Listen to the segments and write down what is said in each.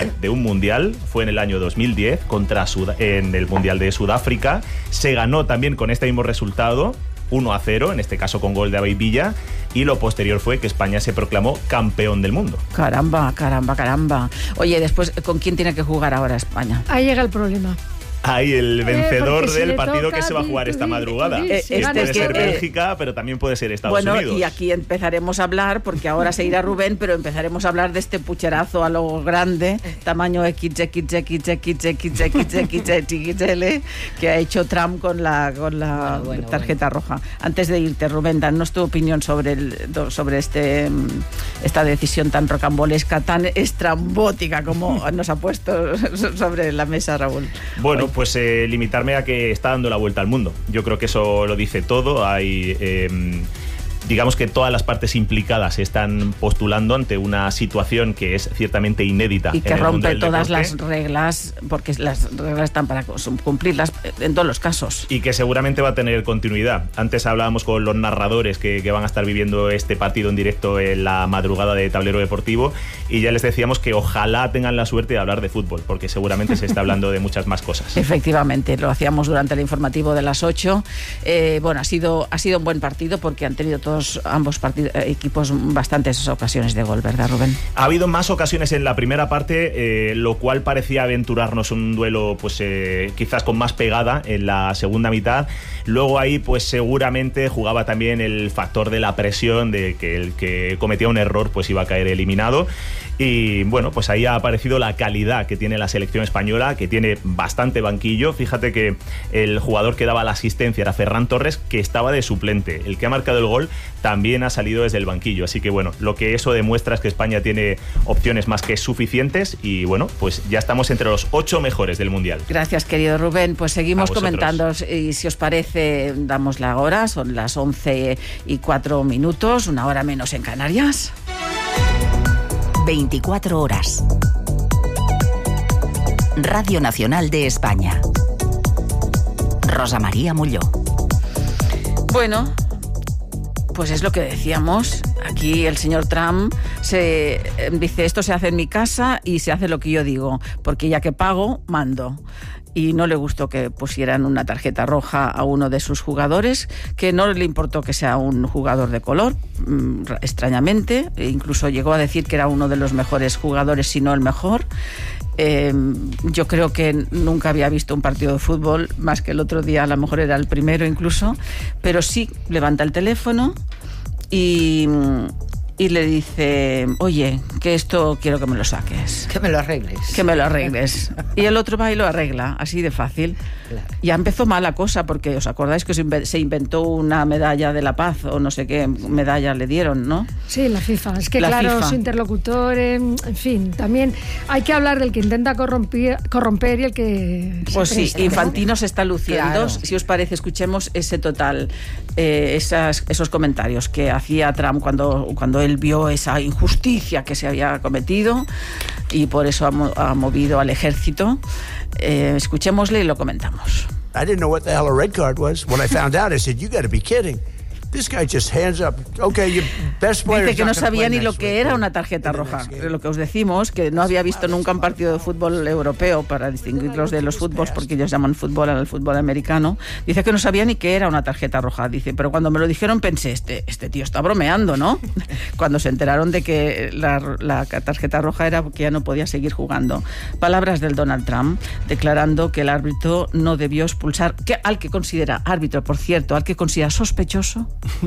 de un mundial, fue en el año 2010 en el Mundial de Sudáfrica. Se ganó también con este mismo resultado, 1-0, en este caso con gol de David Villa, y lo posterior fue que España se proclamó campeón del mundo. Caramba. Oye, después, ¿con quién tiene que jugar ahora España? Ahí llega el problema. Ahí el vencedor si del partido que se va a jugar esta madrugada. Puede ser Bélgica, pero también puede ser Estados Unidos. Bueno, y aquí empezaremos a hablar, porque ahora se irá Rubén, pero empezaremos a hablar de este pucherazo a lo grande, tamaño XXXXXXXXL, que ha hecho Trump con la tarjeta roja. Antes de irte, Rubén, danos tu opinión sobre esta decisión tan rocambolesca, tan estrambótica como nos ha puesto sobre la mesa Raúl. Bueno, pues limitarme a que está dando la vuelta al mundo. Yo creo que eso lo dice todo. Hay digamos que todas las partes implicadas se están postulando ante una situación que es ciertamente inédita. Y que rompe todas las reglas, porque las reglas están para cumplirlas en todos los casos. Y que seguramente va a tener continuidad. Antes hablábamos con los narradores que van a estar viviendo este partido en directo en la madrugada de Tablero Deportivo, y ya les decíamos que ojalá tengan la suerte de hablar de fútbol, porque seguramente se está hablando de muchas más cosas. Efectivamente, lo hacíamos durante el informativo de las 8. Bueno, ha sido un buen partido porque han tenido ambos equipos bastantes ocasiones de gol, ¿verdad, Rubén? Ha habido más ocasiones en la primera parte, lo cual parecía aventurarnos un duelo pues quizás con más pegada en la segunda mitad. Luego ahí pues seguramente jugaba también el factor de la presión, de que el que cometía un error pues iba a caer eliminado. Y bueno, pues ahí ha aparecido la calidad que tiene la selección española, que tiene bastante banquillo. Fíjate que el jugador que daba la asistencia era Ferran Torres, que estaba de suplente. El que ha marcado el gol también ha salido desde el banquillo. Así que bueno, lo que eso demuestra es que España tiene opciones más que suficientes y bueno, pues ya estamos entre los 8 mejores del Mundial. Gracias, querido Rubén. Pues seguimos comentando y si os parece, damos la hora. Son las 11:04, una hora menos en Canarias. 24 horas. Radio Nacional de España. Rosa María Molló. Bueno, pues es lo que decíamos. Aquí el señor Trump dice, esto se hace en mi casa y se hace lo que yo digo, porque ya que pago, mando. Y no le gustó que pusieran una tarjeta roja a uno de sus jugadores, que no le importó que sea un jugador de color, extrañamente. Incluso llegó a decir que era uno de los mejores jugadores, si no el mejor. Yo creo que nunca había visto un partido de fútbol, más que el otro día, a lo mejor era el primero incluso, pero sí levanta el teléfono y le dice, oye, que esto quiero que me lo saques. Que me lo arregles. Que me lo arregles. Y el otro va y lo arregla, así de fácil. Claro. Ya empezó mal la cosa, porque os acordáis que se inventó una medalla de la paz, o no sé qué medalla le dieron, ¿no? Sí, la FIFA. Es que claro, su interlocutor, en fin, también hay que hablar del que intenta corromper y el que... Pues sí, Infantino se está luciendo. Claro. Si os parece, escuchemos ese total, esos comentarios que hacía Trump cuando él vio esa injusticia que se había cometido, y por eso ha movido al ejército. Escuchémosle y lo comentamos. I didn't know what the hell a red card was. When I found out, I said, you got to be kidding. This guy just hands up. Okay, your best player. Dice que no sabía ni lo que era una tarjeta roja. Lo que os decimos, que no había visto nunca un partido de fútbol europeo, para distinguirlos de los fútbols, porque ellos llaman fútbol al fútbol americano. Dice que no sabía ni qué era una tarjeta roja. Dice, pero cuando me lo dijeron pensé, este tío está bromeando, ¿no? Cuando se enteraron de que la tarjeta roja era porque ya no podía seguir jugando. Palabras del Donald Trump, declarando que el árbitro no debió expulsar, al que considera árbitro, por cierto, al que considera sospechoso,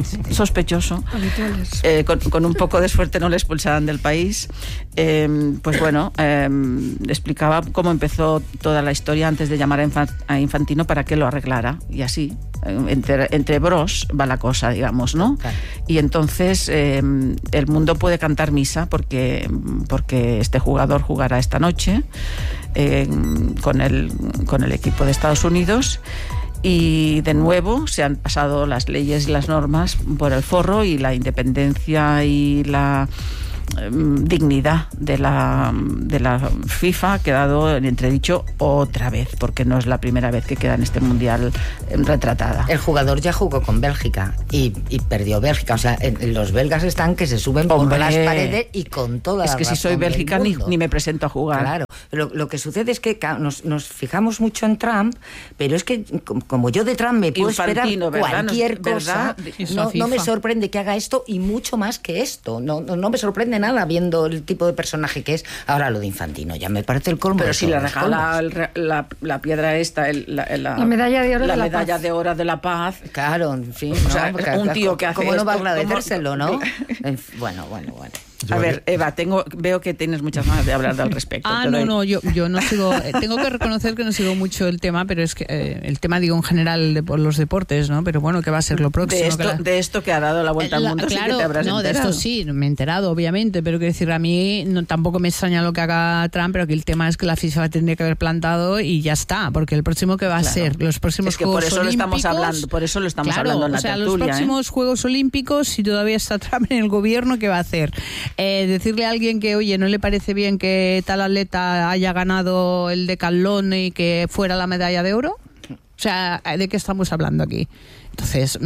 con un poco de suerte no le expulsarán del país. Pues bueno, explicaba cómo empezó toda la historia antes de llamar a Infantino para que lo arreglara, y así entre bros va la cosa, digamos, ¿no? Claro. Y entonces el mundo puede cantar misa porque este jugador jugará esta noche con el equipo de Estados Unidos. Y de nuevo se han pasado las leyes y las normas por el forro, y la independencia y la dignidad de la FIFA ha quedado en entredicho otra vez, porque no es la primera vez que queda en este mundial retratada. El jugador ya jugó con Bélgica y perdió Bélgica. O sea, los belgas están que se suben por las paredes y con todas las... Es que si soy Bélgica ni me presento a jugar. Claro. Lo que sucede es que nos fijamos mucho en Trump, pero es que como yo de Trump me puedo esperar cualquier cosa, no me sorprende que haga esto y mucho más que esto. No me sorprende nada viendo el tipo de personaje que es. Ahora lo de Infantino ya me parece el colmo. Pero si le regala la piedra esta, la medalla de oro, de oro de la paz. Claro, en fin. O sea, un tío que hace ¿cómo esto, no va a agradecérselo, no? Bueno. A ver, Eva, veo que tienes muchas ganas de hablar al respecto. Yo no sigo, tengo que reconocer que no sigo mucho el tema, pero es que el tema, digo, en general de los deportes, ¿no? Pero bueno, ¿qué va a ser lo próximo? De esto que ha dado la vuelta al mundo, claro, sí que te habrás enterado. De esto sí, me he enterado, obviamente, pero quiero decir, a mí tampoco me extraña lo que haga Trump, pero que el tema es que la FIFA tendría que haber plantado y ya está, porque el próximo que va a ser, los próximos Juegos Olímpicos... Por eso lo estamos hablando en la tertulia. Los próximos Juegos Olímpicos, si todavía está Trump en el gobierno, ¿qué va a hacer? Decirle a alguien que, oye, no le parece bien que tal atleta haya ganado el decatlón y que fuera la medalla de oro. O sea, ¿de qué estamos hablando aquí? Entonces,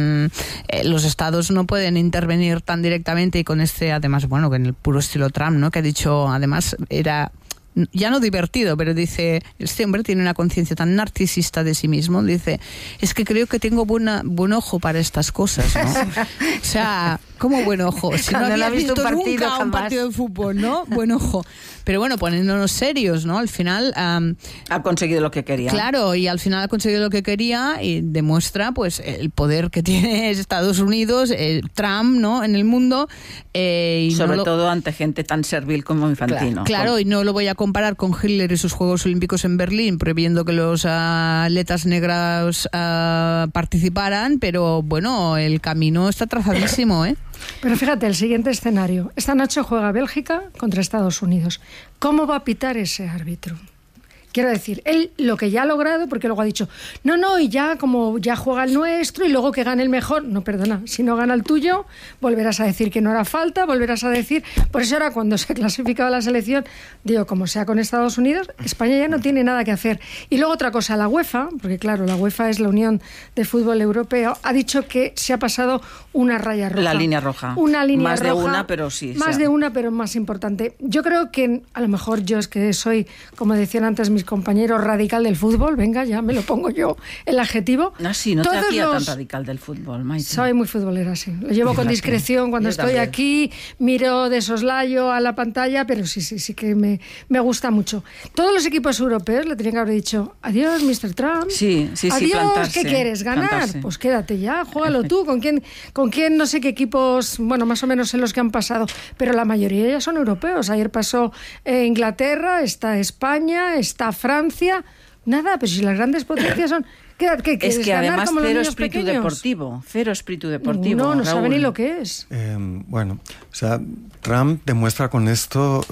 los estados no pueden intervenir tan directamente y con además, bueno, en el puro estilo Trump, ¿no? Que ha dicho, además, era... ya no divertido, pero dice, este hombre tiene una conciencia tan narcisista de sí mismo, dice, es que creo que tengo buen ojo para estas cosas, ¿no? O sea, ¿cómo buen ojo? Si no había visto nunca un partido de fútbol, ¿no? Buen ojo. Pero bueno, poniéndonos serios, ¿no? Al final... ha conseguido lo que quería. Claro, y al final ha conseguido lo que quería y demuestra, pues, el poder que tiene Estados Unidos, Trump, ¿no? En el mundo. Y sobre todo ante gente tan servil como Infantino. Claro, y no lo voy a comparar con Hitler y sus Juegos Olímpicos en Berlín, prohibiendo que los atletas negros participaran, pero bueno, el camino está trazadísimo, ¿eh? Pero fíjate, el siguiente escenario. Esta noche juega Bélgica contra Estados Unidos. ¿Cómo va a pitar ese árbitro? Quiero decir, él lo que ya ha logrado, porque luego ha dicho, y ya como ya juega el nuestro y luego que gane el mejor. No, perdona, si no gana el tuyo, volverás a decir que no era falta, volverás a decir... Por eso ahora cuando se clasificaba la selección, digo, como sea con Estados Unidos, España ya no tiene nada que hacer. Y luego otra cosa, la UEFA, porque claro, la UEFA es la Unión de Fútbol Europeo, ha dicho que se ha pasado una raya roja. La línea roja. Una línea roja. Más de una, pero sí. Más de una, pero más importante. Yo creo que a lo mejor yo es que soy, como decían antes mis compañeros, radical del fútbol, venga, ya me lo pongo yo el adjetivo. Sí, no te hacía tan radical del fútbol, Maite. Soy muy futbolera, sí. Lo llevo con discreción cuando estoy aquí, miro de soslayo a la pantalla, pero sí que me gusta mucho. Todos los equipos europeos le tenían que haber dicho, adiós, Mr. Trump. Sí, adiós, plantarse, ¿qué quieres? ¿Ganar? Plantarse. Pues quédate ya, juégalo tú. ¿Con quién no sé qué equipos, bueno, más o menos en los que han pasado? Pero la mayoría ya son europeos. Ayer pasó Inglaterra, está España, está Francia. Nada, pero si las grandes potencias son... ¿Qué es que además como cero espíritu deportivo. No Raúl. sabe ni lo que es. Bueno, o sea, Trump demuestra con esto,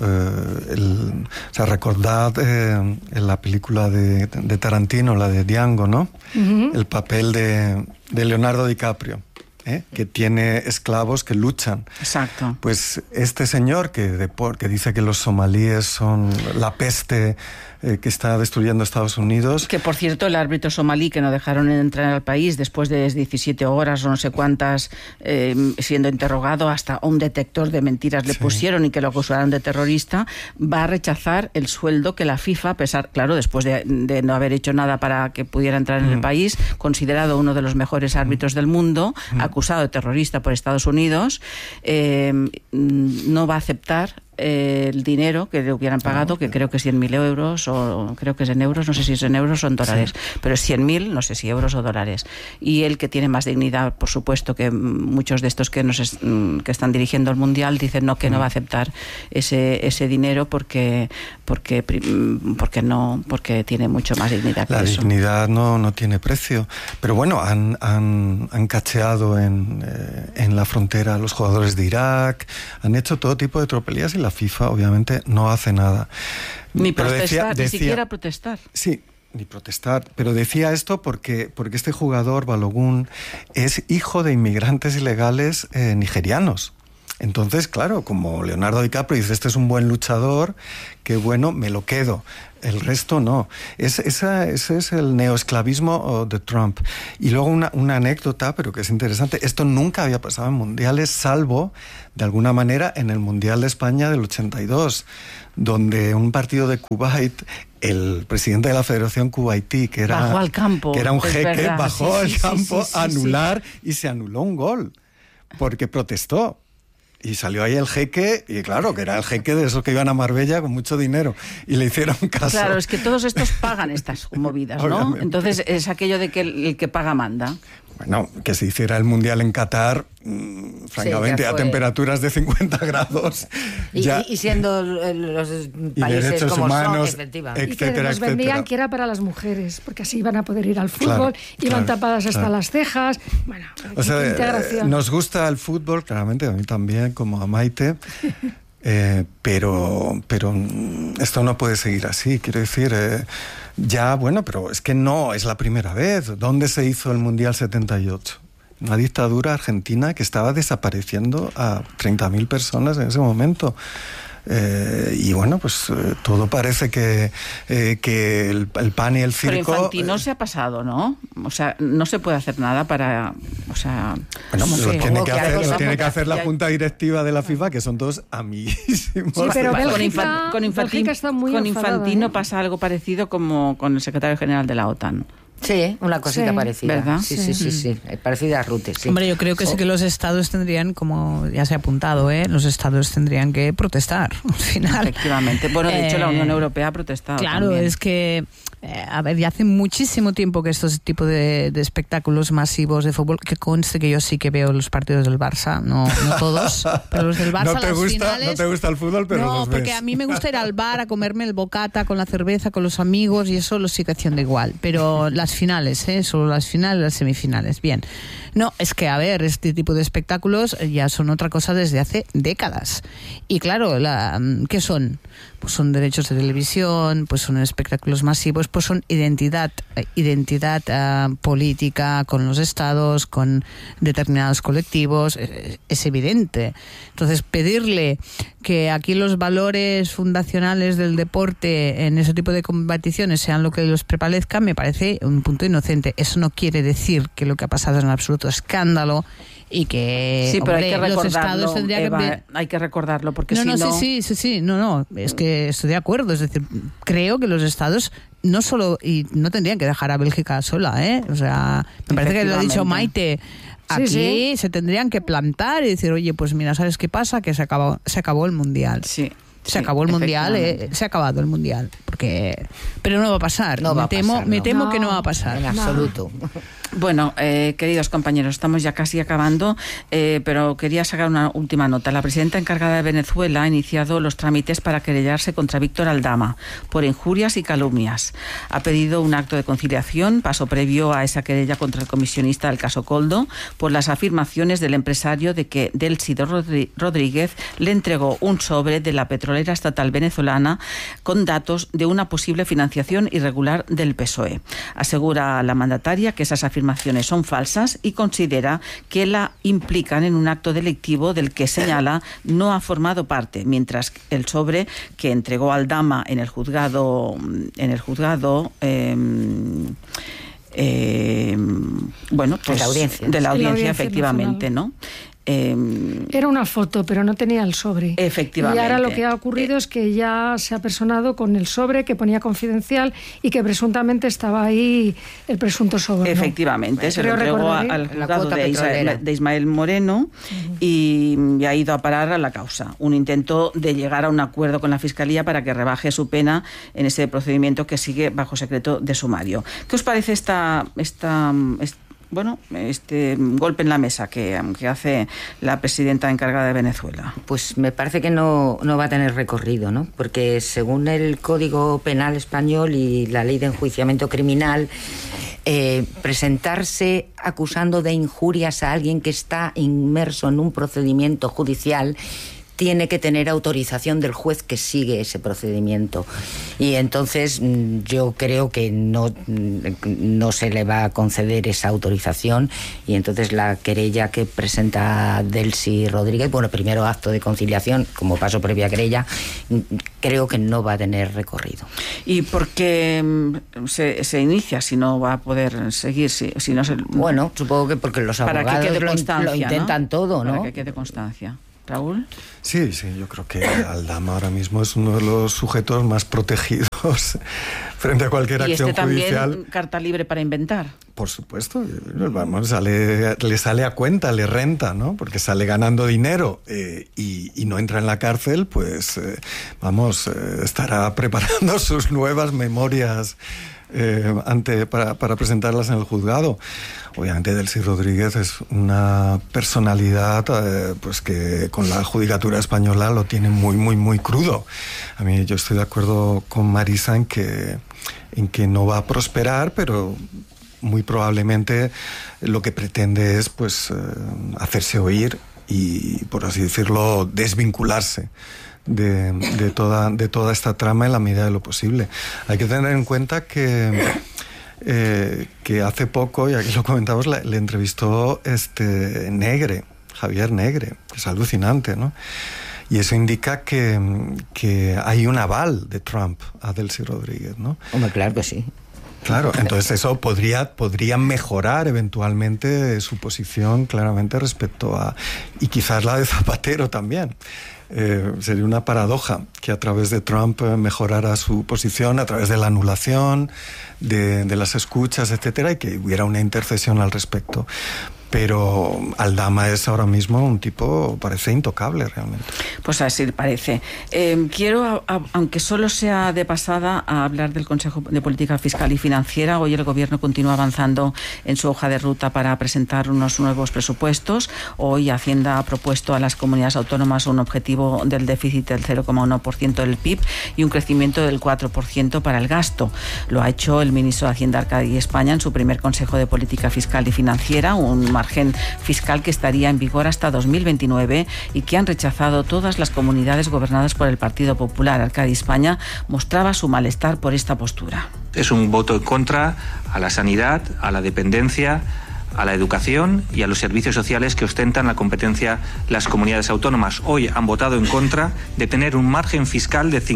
recordad en la película de Tarantino, la de Django, ¿no? Uh-huh. El papel de Leonardo DiCaprio. Que tiene esclavos que luchan. Exacto. Pues este señor que dice que los somalíes son la peste que está destruyendo Estados Unidos. Que por cierto, el árbitro somalí que no dejaron entrar al país después de 17 horas o no sé cuántas siendo interrogado, hasta un detector de mentiras le pusieron y que lo acusaron de terrorista, va a rechazar el sueldo que la FIFA, a pesar, claro, después de no haber hecho nada para que pudiera entrar en el país, considerado uno de los mejores árbitros del mundo, acusado de terrorista por Estados Unidos, no va a aceptar el dinero que le hubieran pagado, que creo que 100.000 euros, o creo que es en euros, no sé si es en euros o en dólares, pero es 100.000, no sé si euros o dólares. Y él, que tiene más dignidad, por supuesto, que muchos de estos que están dirigiendo el Mundial, dicen que no va a aceptar ese dinero porque tiene mucho más dignidad que eso. La dignidad no tiene precio. Pero bueno, han cacheado en la frontera a los jugadores de Irak, han hecho todo tipo de tropelías y la FIFA obviamente no hace nada. Ni protestar, ni siquiera protestar. Sí, ni protestar, pero decía esto porque este jugador, Balogun, es hijo de inmigrantes ilegales nigerianos. Entonces, claro, como Leonardo DiCaprio dice, este es un buen luchador, que bueno, me lo quedo. El resto no. Ese es el neoesclavismo de Trump. Y luego una anécdota, pero que es interesante. Esto nunca había pasado en mundiales, salvo, de alguna manera, en el Mundial de España del 82, donde un partido de Kuwait, el presidente de la Federación Kuwaití, que era, bajó al campo, que era un jeque, bajó al campo a anular y se anuló un gol, porque protestó. Y salió ahí el jeque, y claro, que era el jeque de esos que iban a Marbella con mucho dinero, y le hicieron caso. Claro, es que todos estos pagan estas movidas, ¿no? Obviamente. Entonces es aquello de que el que paga manda. Bueno, que se hiciera el Mundial en Qatar, francamente, a temperaturas de 50 grados. Y siendo los países como humanos, son, efectivamente. Y que nos vendían que era para las mujeres, porque así iban a poder ir al fútbol, iban tapadas hasta las cejas. Bueno, o sea, integración. Nos gusta el fútbol, claramente, a mí también, como a Maite. Pero esto no puede seguir así, quiero decir, ya, bueno, pero es que no es la primera vez. ¿Dónde se hizo el Mundial 78? Una dictadura argentina que estaba desapareciendo a 30.000 personas en ese momento. Y bueno, pues todo parece que el pan y el circo... Pero Infantino se ha pasado, ¿no? O sea, no se puede hacer nada para... O sea... Bueno, lo tiene que hacer la junta directiva de la FIFA, que son todos amiguísimos. Sí, pero Bélgica está muy con enfadada, Infantino pasa algo parecido como con el secretario general de la OTAN. Sí, una cosita parecida. ¿Verdad? Sí. Parecida a Rute, sí. Hombre, yo creo que sí que los estados tendrían, como ya se ha apuntado, los estados tendrían que protestar al final. Efectivamente. Bueno, de hecho la Unión Europea ha protestado. Claro, también. es que, a ver, ya hace muchísimo tiempo que estos tipos de espectáculos masivos de fútbol, que conste que yo sí que veo los partidos del Barça, no todos, pero los del Barça, no te gusta el fútbol, pero no, los ves. porque a mí me gusta ir al bar a comerme el bocata con la cerveza, con los amigos, y eso lo sigo haciendo igual, pero las finales, solo las finales, las semifinales, bien. No, es que, a ver, este tipo de espectáculos ya son otra cosa desde hace décadas. Y claro, ¿qué son? Pues son derechos de televisión, pues son espectáculos masivos, pues son identidad política con los estados, con determinados colectivos, es evidente. Entonces, pedirle que aquí los valores fundacionales del deporte en ese tipo de competiciones sean lo que los prevalezca, me parece un punto inocente. Eso no quiere decir que lo que ha pasado es un absoluto escándalo y que, sí, pero hombre, hay que los estados tendrían Eva, hay que recordarlo porque no, si no... Sí, no, es que estoy de acuerdo, es decir, creo que los estados no solo, y no tendrían que dejar a Bélgica sola, o sea, me parece que lo ha dicho Maite, aquí se tendrían que plantar y decir, oye, pues mira, ¿sabes qué pasa? Que se acabó el Mundial. Sí. Se acabó el Mundial, se ha acabado el Mundial, pero no va a pasar. Me temo que no va a pasar. En absoluto. Bueno, queridos compañeros, estamos ya casi acabando, pero quería sacar una última nota. La presidenta encargada de Venezuela ha iniciado los trámites para querellarse contra Víctor Aldama por injurias y calumnias. Ha pedido un acto de conciliación, paso previo a esa querella contra el comisionista del caso Coldo, por las afirmaciones del empresario de que Délcido Rodríguez le entregó un sobre de la petrolera estatal venezolana con datos de una posible financiación irregular del PSOE. Asegura la mandataria que esas afirmaciones son falsas y considera que la implican en un acto delictivo del que señala no ha formado parte, mientras el sobre que entregó Aldama en el juzgado bueno, pues de la audiencia efectivamente, ¿no? Era una foto, pero no tenía el sobre. Efectivamente. Y ahora lo que ha ocurrido es que ya se ha personado con el sobre que ponía confidencial y que presuntamente estaba ahí el presunto sobre. Efectivamente, se lo entregó al juzgado de Ismael Moreno y ha ido a parar a la causa. Un intento de llegar a un acuerdo con la Fiscalía para que rebaje su pena en ese procedimiento que sigue bajo secreto de sumario. ¿Qué os parece este golpe en la mesa que hace la presidenta encargada de Venezuela? Pues me parece que no va a tener recorrido, ¿no? Porque según el Código Penal español y la Ley de Enjuiciamiento Criminal, presentarse acusando de injurias a alguien que está inmerso en un procedimiento judicial tiene que tener autorización del juez que sigue ese procedimiento. Y entonces yo creo que no se le va a conceder esa autorización, y entonces la querella que presenta Delcy Rodríguez, bueno, primero acto de conciliación como paso previo a querella, creo que no va a tener recorrido. ¿Y por qué se inicia si no va a poder seguir? Si no se... Bueno, supongo que porque los abogados lo intentan, ¿no? Todo, ¿no? Para que quede constancia. ¿Raúl? Sí, yo creo que Aldama ahora mismo es uno de los sujetos más protegidos frente a cualquier acción judicial. ¿Y también carta libre para inventar? Por supuesto, vamos, le sale a cuenta, le renta, ¿no? Porque sale ganando dinero y no entra en la cárcel, pues estará preparando sus nuevas memorias para presentarlas en el juzgado. Obviamente Delcy Rodríguez es una personalidad pues que con la judicatura española lo tiene muy, muy, muy crudo. A mí yo estoy de acuerdo con Marisa en que no va a prosperar, pero muy probablemente lo que pretende es pues hacerse oír y, por así decirlo, desvincularse de toda esta trama en la medida de lo posible. Hay que tener en cuenta que hace poco, y aquí lo comentamos, le entrevistó Negre, Negre, que es alucinante, ¿no? Y eso indica que hay un aval de Trump a Delcy Rodríguez, ¿no? Hombre, claro que sí. Claro, entonces eso podría mejorar eventualmente su posición claramente respecto a... y quizás la de Zapatero también. Sería una paradoja que a través de Trump mejorara su posición, a través de la anulación, de las escuchas, etcétera, y que hubiera una intercesión al respecto. Pero Aldama es ahora mismo un tipo, parece intocable realmente. Pues así parece. Quiero, aunque solo sea de pasada, a hablar del Consejo de Política Fiscal y Financiera. Hoy el Gobierno continúa avanzando en su hoja de ruta para presentar unos nuevos presupuestos. Hoy Hacienda ha propuesto a las comunidades autónomas un objetivo del déficit del 0,1% del PIB y un crecimiento del 4% para el gasto. Lo ha hecho el ministro de Hacienda, Arcadi España, en su primer Consejo de Política Fiscal y Financiera, un margen fiscal que estaría en vigor hasta 2029 y que han rechazado todas las comunidades gobernadas por el Partido Popular. Arcadi España mostraba su malestar por esta postura. Es un voto en contra a la sanidad, a la dependencia, a la educación y a los servicios sociales que ostentan la competencia las comunidades autónomas. Hoy han votado en contra de tener un margen fiscal de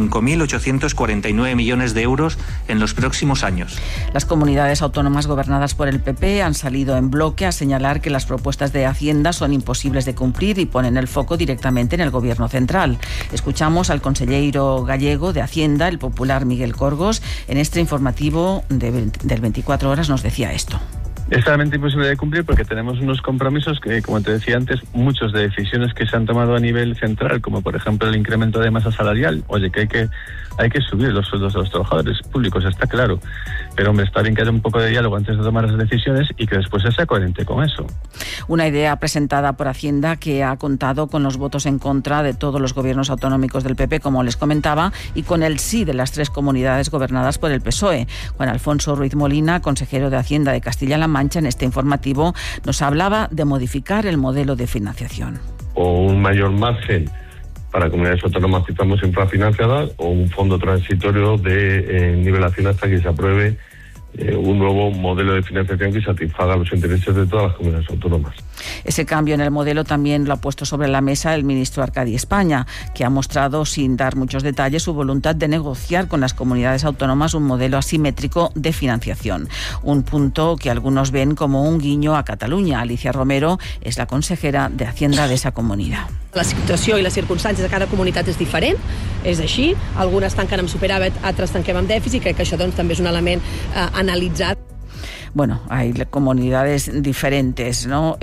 5.849 millones de euros en los próximos años. Las comunidades autónomas gobernadas por el PP han salido en bloque a señalar que las propuestas de Hacienda son imposibles de cumplir y ponen el foco directamente en el Gobierno central. Escuchamos al consellero gallego de Hacienda, el popular Miguel Corgos. En este informativo del 24 horas nos decía esto. Es realmente imposible de cumplir porque tenemos unos compromisos que, como te decía antes, muchos de decisiones que se han tomado a nivel central, como por ejemplo el incremento de masa salarial. Oye, que hay que subir los sueldos de los trabajadores públicos, está claro. Pero, hombre, está bien que haya un poco de diálogo antes de tomar las decisiones y que después se sea coherente con eso. Una idea presentada por Hacienda que ha contado con los votos en contra de todos los gobiernos autonómicos del PP, como les comentaba, y con el sí de las 3 comunidades gobernadas por el PSOE. Juan Alfonso Ruiz Molina, consejero de Hacienda de Castilla-La Mancha, en este informativo nos hablaba de modificar el modelo de financiación. O un mayor margen para comunidades autónomas que estamos infrafinanciadas, o un fondo transitorio de nivelación hasta que se apruebe un nuevo modelo de financiación que satisfaga los intereses de todas las comunidades autónomas. Ese cambio en el modelo también lo ha puesto sobre la mesa el ministro Arcadi España, que ha mostrado, sin dar muchos detalles, su voluntad de negociar con las comunidades autónomas un modelo asimétrico de financiación. Un punto que algunos ven como un guiño a Cataluña. Alicia Romero és la consejera de Hacienda de esa comunidad. La situació i les circumstàncies de cada comunitat és diferent, és així. Algunes tanquen amb superàvit, altres tanquem amb dèficit. Crec que això també és un element analitzat. Bueno, hay comunidades diferentes, ¿no?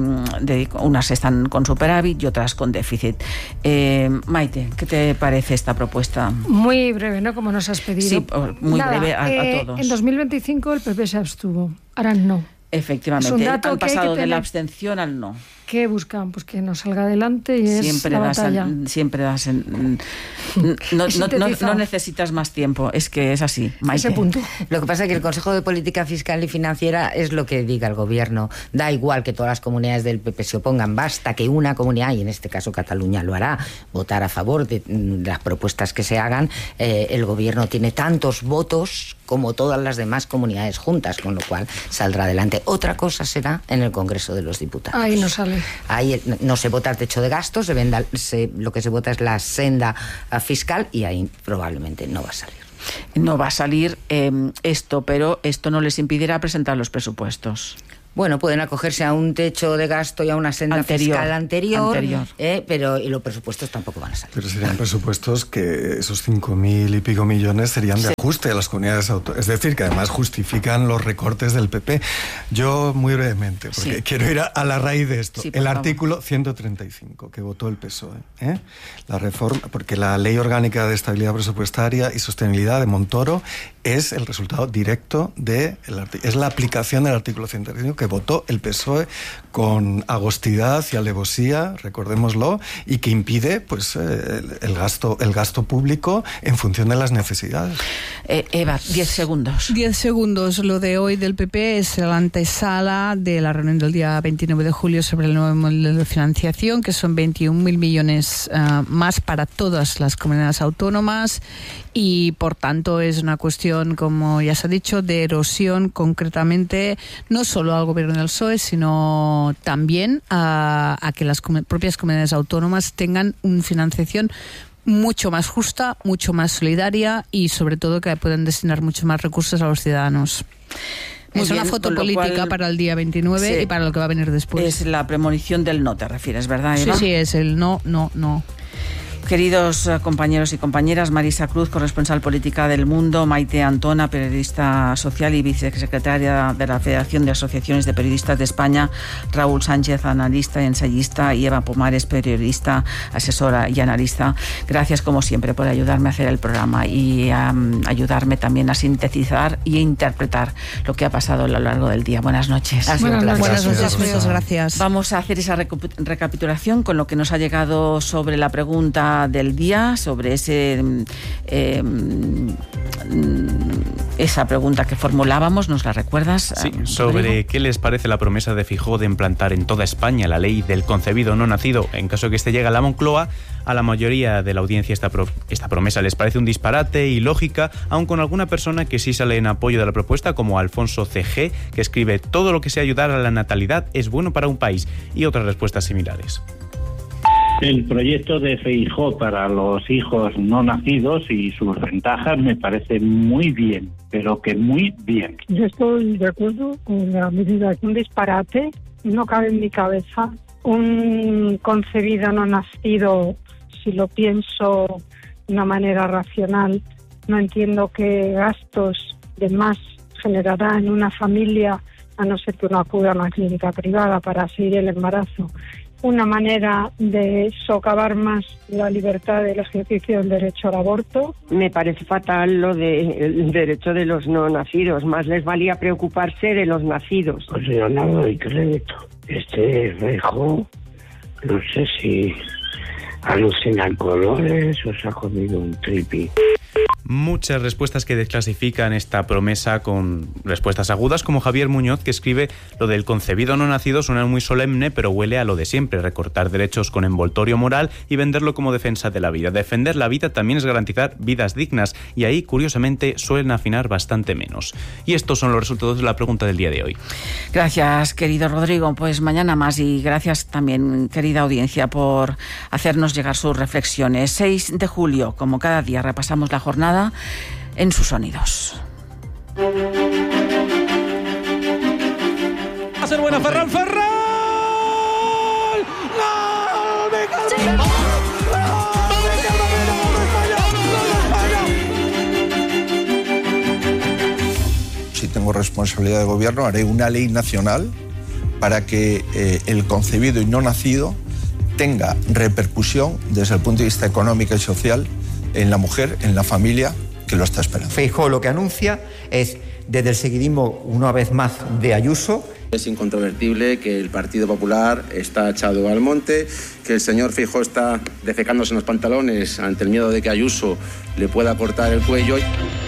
Unas están con superávit y otras con déficit. Maite, ¿qué te parece esta propuesta? Muy breve, ¿no? Como nos has pedido. Sí, muy breve a todos. En 2025 el PP se abstuvo, ahora no. Efectivamente, han pasado de la abstención al no. ¿qué buscan? Pues que nos salga adelante y siempre es la batalla. Siempre das... No necesitas más tiempo, es que es así, Maite. Ese punto. Lo que pasa es que el Consejo de Política Fiscal y Financiera es lo que diga el Gobierno. Da igual que todas las comunidades del PP se opongan, basta que una comunidad, y en este caso Cataluña lo hará, votar a favor de las propuestas que se hagan. El Gobierno tiene tantos votos como todas las demás comunidades juntas, con lo cual saldrá adelante. Otra cosa será en el Congreso de los Diputados. Ahí no sale. Ahí no se vota el techo de gastos, lo que se vota es la senda fiscal y ahí probablemente no va a salir. No va a salir esto, pero esto no les impedirá presentar los presupuestos. Bueno, pueden acogerse a un techo de gasto y a una senda fiscal anterior. Pero y los presupuestos tampoco van a salir. Pero serían presupuestos que esos 5.000 y pico millones serían de ajuste a las comunidades autónomas. Es decir, que además justifican los recortes del PP. Yo, muy brevemente, porque quiero ir a la raíz de esto. El artículo 135, que votó el PSOE. La reforma, porque la Ley Orgánica de Estabilidad Presupuestaria y Sostenibilidad de Montoro es el resultado directo es la aplicación del artículo 135 que votó el PSOE con agostidad y alevosía, recordémoslo, y que impide pues el gasto público en función de las necesidades. Eva, 10 segundos. 10 segundos. Lo de hoy del PP es la antesala de la reunión del día 29 de julio sobre el nuevo modelo de financiación, que son 21.000 millones más para todas las comunidades autónomas, y por tanto es una cuestión, como ya se ha dicho, de erosión concretamente, no solo al gobierno del PSOE, sino también a que las propias comunidades autónomas tengan una financiación mucho más justa, mucho más solidaria y sobre todo que puedan destinar mucho más recursos a los ciudadanos. Es una foto política para el día 29 y para lo que va a venir después. Es la premonición del no, te refieres, ¿verdad, Eva? Sí, es el no. Queridos compañeros y compañeras, Marisa Cruz, corresponsal política del Mundo, Maite Antona, periodista social y vicesecretaria de la Federación de Asociaciones de Periodistas de España, Raúl Sánchez, analista y ensayista, y Eva Pomares, periodista, asesora y analista. Gracias, como siempre, por ayudarme a hacer el programa y ayudarme también a sintetizar y interpretar lo que ha pasado a lo largo del día. Buenas noches. Buenas noches, muchas gracias. Vamos a hacer esa recapitulación con lo que nos ha llegado sobre la pregunta del día, sobre esa pregunta que formulábamos. ¿Nos la recuerdas? Sí, sobre qué les parece la promesa de Feijóo de implantar en toda España la ley del concebido no nacido en caso de que este llegue a la Moncloa. A la mayoría de la audiencia esta promesa les parece un disparate y ilógica, aun con alguna persona que sí sale en apoyo de la propuesta, como Alfonso CG, que escribe: todo lo que sea ayudar a la natalidad es bueno para un país, y otras respuestas similares. El proyecto de Feijóo para los hijos no nacidos y sus ventajas me parece muy bien, pero que muy bien. Yo estoy de acuerdo con la medida. Un disparate, no cabe en mi cabeza. Un concebido no nacido, si lo pienso de una manera racional, no entiendo qué gastos de más generará en una familia, a no ser que uno acuda a una clínica privada para seguir el embarazo. Una manera de socavar más la libertad del ejercicio del derecho al aborto. Me parece fatal lo del derecho de los no nacidos. Más les valía preocuparse de los nacidos. Pues yo no doy crédito. Feijóo, no sé si alucinan colores o se ha comido un tripi. Muchas respuestas que desclasifican esta promesa con respuestas agudas, como Javier Muñoz, que escribe: lo del concebido no nacido suena muy solemne, pero huele a lo de siempre, recortar derechos con envoltorio moral y venderlo como defensa de la vida. Defender la vida también es garantizar vidas dignas, y ahí, curiosamente, suelen afinar bastante menos. Y estos son los resultados de la pregunta del día de hoy. Gracias, querido Rodrigo. Pues mañana más, y gracias también, querida audiencia, por hacernos llegar sus reflexiones. 6 de julio, como cada día, repasamos la jornada en sus sonidos. Va a ser buena Ferran. ¡Gol! Si tengo responsabilidad de gobierno, haré una ley nacional para que el concebido y no nacido tenga repercusión desde el punto de vista económico y social en la mujer, en la familia que lo está esperando. Feijóo lo que anuncia es, desde el seguidismo, una vez más, de Ayuso, Es incontrovertible que el Partido Popular está echado al monte, que el señor Feijóo está defecándose en los pantalones ante el miedo de que Ayuso le pueda cortar el cuello.